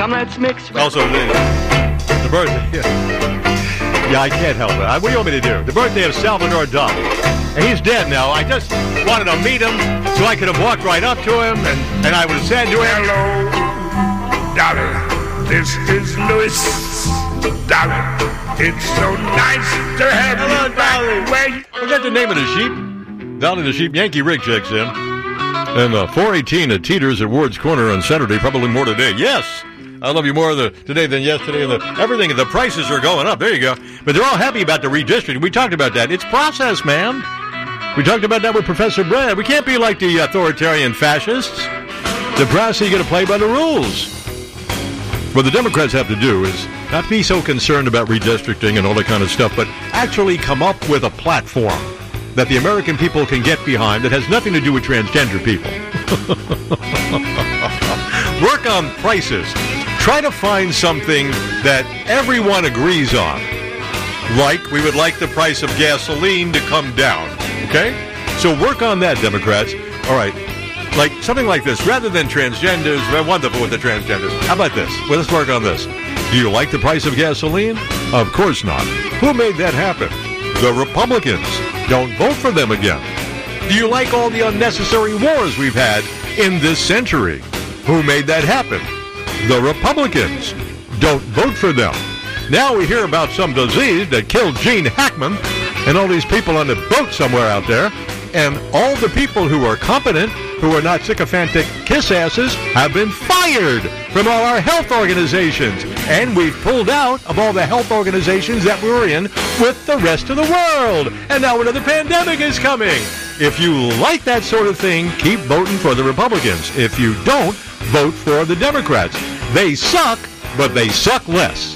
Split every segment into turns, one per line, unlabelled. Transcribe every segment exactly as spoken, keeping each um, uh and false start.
Come, let's mix.
Also, the, the birthday. Yeah. yeah, I can't help it. I, what do you want me to do? The birthday of Salvador Dali. And he's dead now. I just wanted to meet him so I could have walked right up to him and, and I would have said to him,
"Hello, Dolly. This is Louis. Dolly, it's so nice to have
Hello,
you back.
Dolly.
Where you-
Was that the name of the sheep? Dolly the sheep. Yankee Rick checks in. And uh, four eighteen at Teeters at Ward's Corner on Saturday. Probably more today. Yes. I love you more the, today than yesterday. And the, everything, the prices are going up. There you go. But they're all happy about the redistricting. We talked about that. It's process, man. We talked about that with Professor Brad. We can't be like the authoritarian fascists. The process, you got to play by the rules. What the Democrats have to do is not be so concerned about redistricting and all that kind of stuff, but actually come up with a platform that the American people can get behind that has nothing to do with transgender people. Work on prices. Try to find something that everyone agrees on. Like, we would like the price of gasoline to come down. Okay? So work on that, Democrats. All right. Like, something like this. Rather than transgenders, we're wonderful with the transgenders. How about this? Well, let's work on this. Do you like the price of gasoline? Of course not. Who made that happen? The Republicans. Don't vote for them again. Do you like all the unnecessary wars we've had in this century? Who made that happen? The Republicans. Don't vote for them. Now we hear about some disease that killed Gene Hackman and all these people on the boat somewhere out there. And all the people who are competent, who are not sycophantic kiss asses, have been fired from all our health organizations. And we've pulled out of all the health organizations that we were in with the rest of the world. And now another pandemic is coming. If you like that sort of thing, keep voting for the Republicans. If you don't, vote for the Democrats. They suck, but they suck less.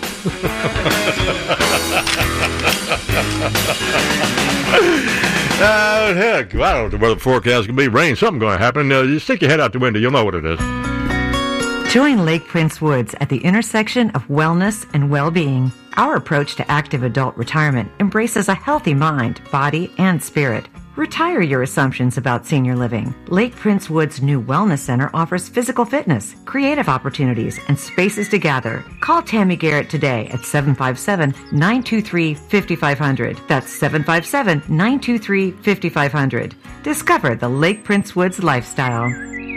Uh, heck, I don't know where the forecast can be. Rain, something going to happen. Uh, you stick your head out the window. You'll know what it is.
Join Lake Prince Woods at the intersection of wellness and well-being. Our approach to active adult retirement embraces a healthy mind, body, and spirit. Retire your assumptions about senior living. Lake Prince Woods' new wellness center offers physical fitness, creative opportunities, and spaces to gather. Call Tammy Garrett today at seven five seven, nine two three, five five zero zero. That's seven five seven, nine two three, five five zero zero. Discover the Lake Prince Woods lifestyle.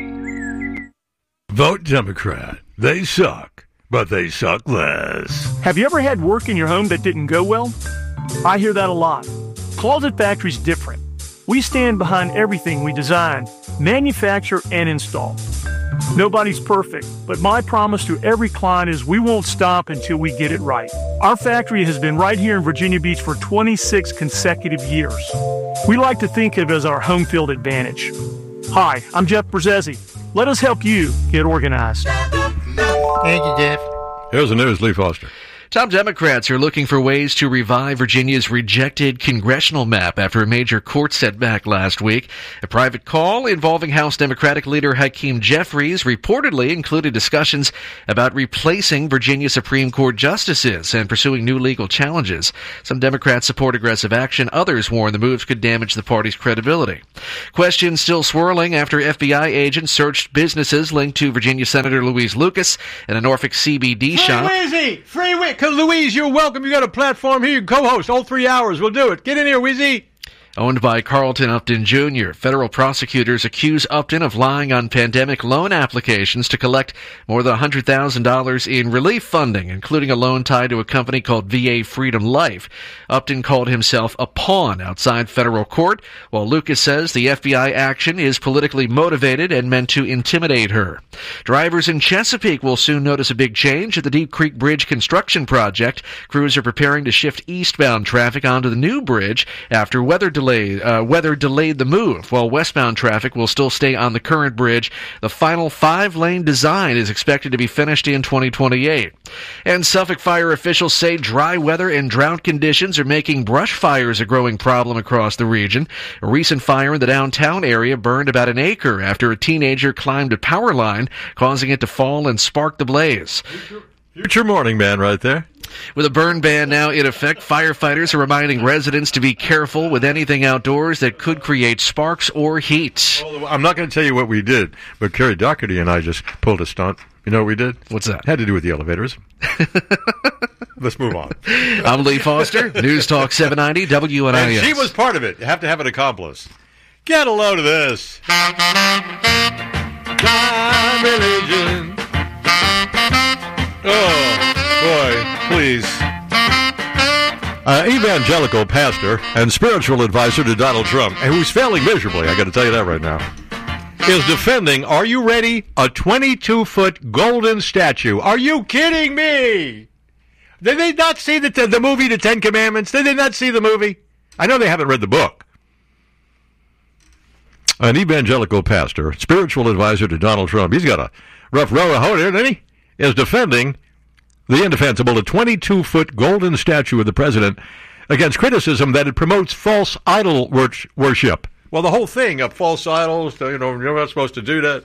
Vote Democrat. They suck, but they suck less.
Have you ever had work in your home that didn't go well? I hear that a lot. Closet Factory's different. We stand behind everything we design, manufacture, and install. Nobody's perfect, but my promise to every client is we won't stop until we get it right. Our factory has been right here in Virginia Beach for twenty-six consecutive years. We like to think of it as our home field advantage. Hi, I'm Jeff Brzezzi. Let us help you get organized.
Thank you, Jeff.
Here's the news, Lee Foster.
Top Democrats are looking for ways to revive Virginia's rejected congressional map after a major court setback last week. A private call involving House Democratic leader Hakeem Jeffries reportedly included discussions about replacing Virginia Supreme Court justices and pursuing new legal challenges. Some Democrats support aggressive action. Others warn the moves could damage the party's credibility. Questions still swirling after F B I agents searched businesses linked to Virginia Senator Louise Lucas and a Norfolk C B D shop.
Free Weezy! Free Weezy! Louise, you're welcome. You got a platform here. You can co-host all three hours. We'll do it. Get in here, Weezy.
Owned by Carlton Upton Junior, federal prosecutors accuse Upton of lying on pandemic loan applications to collect more than one hundred thousand dollars in relief funding, including a loan tied to a company called V A Freedom Life. Upton called himself a pawn outside federal court, while Lucas says the F B I action is politically motivated and meant to intimidate her. Drivers in Chesapeake will soon notice a big change at the Deep Creek Bridge construction project. Crews are preparing to shift eastbound traffic onto the new bridge after weather delays. Uh, weather delayed the move, while westbound traffic will still stay on the current bridge. The final five-lane design is expected to be finished in twenty twenty-eight. And Suffolk fire officials say dry weather and drought conditions are making brush fires a growing problem across the region. A recent fire in the downtown area burned about an acre after a teenager climbed a power line, causing it to fall and spark the blaze.
Future morning man right there.
With a burn ban now in effect, firefighters are reminding residents to be careful with anything outdoors that could create sparks or heat.
Well, I'm not going to tell you what we did, but Kerry Doherty and I just pulled a stunt. You know what we did?
What's that?
Had to do with the elevators. Let's move on.
I'm Lee Foster, News Talk seven ninety W N I S.
And she was part of it. You have to have an accomplice. Get a load of this. My religion. Oh, boy, please. Uh, evangelical pastor and spiritual advisor to Donald Trump, and who's failing miserably, I got to tell you that right now, is defending, are you ready, a twenty-two foot golden statue. Are you kidding me? Did they not see the, the movie, The Ten Commandments? Did they not see the movie? I know they haven't read the book. An evangelical pastor, spiritual advisor to Donald Trump, he's got a rough row of hoe here, doesn't he? Is defending the indefensible, a twenty-two foot golden statue of the president against criticism that it promotes false idol wor- worship. Well, the whole thing of false idols, you know, you're not supposed to do that.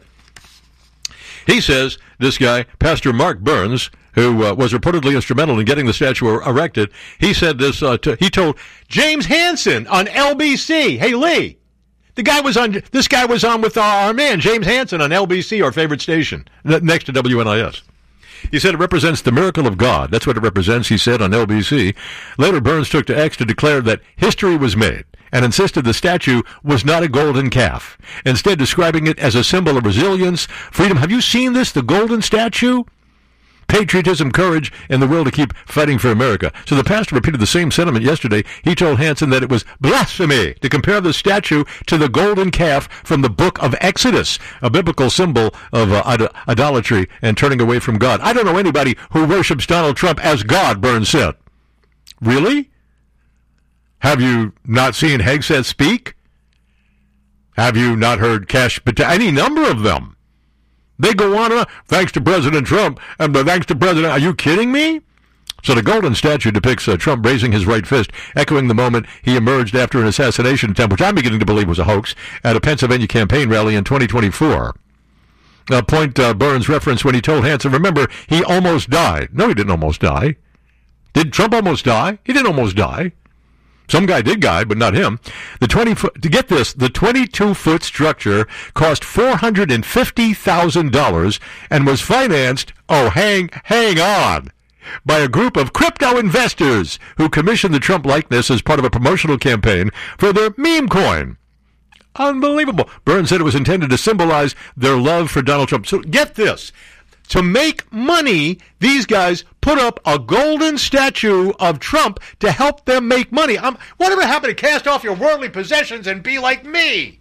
He says, this guy, Pastor Mark Burns, who uh, was reportedly instrumental in getting the statue er- erected, he said this, uh, to, he told James Hansen on L B C, hey, Lee, the guy was on, this guy was on with our, our man, James Hansen on L B C, our favorite station, n- next to W N I S. He said it represents the miracle of God. That's what it represents, he said on L B C. Later, Burns took to X to declare that history was made and insisted the statue was not a golden calf, instead describing it as a symbol of resilience, freedom. Have you seen this, the golden statue? Patriotism, courage, and the will to keep fighting for America. So the pastor repeated the same sentiment yesterday. He told Hansen that it was blasphemy to compare the statue to the golden calf from the book of Exodus, a biblical symbol of uh, Id- idolatry and turning away from God. I don't know anybody who worships Donald Trump as God, Burns said. Really? Have you not seen Hegseth speak? Have you not heard Cash Patel? Any number of them. They go on, uh, thanks to President Trump, and uh, thanks to President... Are you kidding me? So the golden statue depicts uh, Trump raising his right fist, echoing the moment he emerged after an assassination attempt, which I'm beginning to believe was a hoax, at a Pennsylvania campaign rally in twenty twenty-four. A point uh, Burns referenced when he told Hansen, remember, he almost died. No, he didn't almost die. Did Trump almost die? He didn't almost die. Some guy did die, but not him. The twenty foot, to get this, the twenty-two foot structure cost four hundred fifty thousand dollars and was financed, oh, hang, hang on, by a group of crypto investors who commissioned the Trump likeness as part of a promotional campaign for their meme coin. Unbelievable. Burns said it was intended to symbolize their love for Donald Trump. So get this. To make money, these guys put up a golden statue of Trump to help them make money. Um, whatever happened to cast off your worldly possessions and be like me?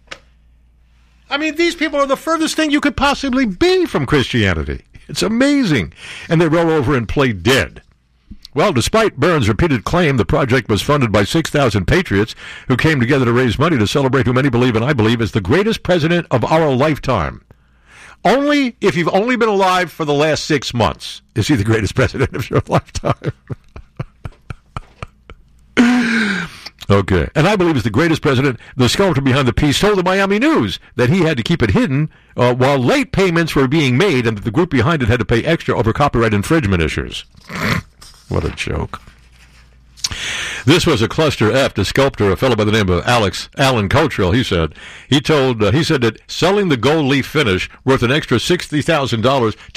I mean, these people are the furthest thing you could possibly be from Christianity. It's amazing. And they roll over and play dead. Well, despite Burns' repeated claim the project was funded by six thousand patriots who came together to raise money to celebrate who many believe, and I believe, is the greatest president of our lifetime. Only if you've only been alive for the last six months is he the greatest president of your lifetime. Okay. And I believe is the greatest president. The sculptor behind the piece told the Miami News that he had to keep it hidden uh, while late payments were being made and that the group behind it had to pay extra over copyright infringement issues. What a joke. This was a cluster F. The sculptor, a fellow by the name of Alex Alan Cottrell, he said, he told, uh, he said that selling the gold leaf finish worth an extra sixty thousand dollars